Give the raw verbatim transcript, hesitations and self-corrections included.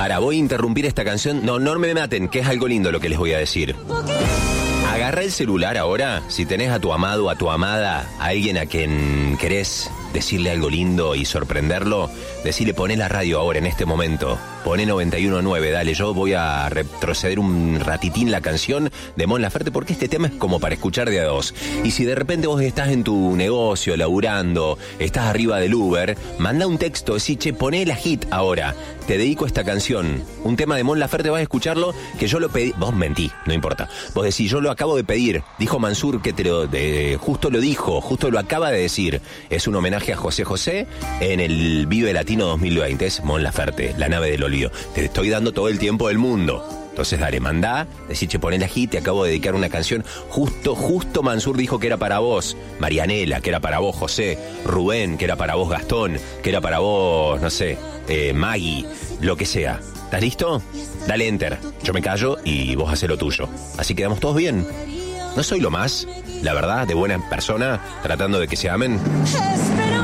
Ahora, voy a interrumpir esta canción. No, no me maten, que es algo lindo lo que les voy a decir. Agarra el celular ahora, si tenés a tu amado, a tu amada, a alguien a quien querés decirle algo lindo y sorprenderlo, decirle, poné la radio ahora, en este momento. Poné noventa y uno punto nueve, dale, yo voy a retroceder un ratitín la canción de Mon Laferte porque este tema es como para escuchar de a dos. Y si de repente vos estás en tu negocio, laburando, estás arriba del Uber, manda un texto, decís, che, poné la hit ahora, te dedico a esta canción. Un tema de Mon Laferte, vas a escucharlo, que yo lo pedí, vos mentí, no importa. Vos decís, yo lo acabo de pedir, dijo Mansur que te lo, de, justo lo dijo, justo lo acaba de decir. Es un homenaje a José José en el Vive Latino dos mil veinte, es Mon Laferte, la nave del olvido. Te estoy dando todo el tiempo del mundo. Entonces dale, mandá, decís, che, poné la hit, te acabo de dedicar una canción. Justo, justo Mansur dijo que era para vos, Marianela, que era para vos, José, Rubén, que era para vos, Gastón, que era para vos, no sé, eh, Maggie, lo que sea. ¿Estás listo? Dale enter, yo me callo y vos hacés lo tuyo. Así quedamos todos bien. ¿No soy lo más, la verdad, de buena persona, tratando de que se amen?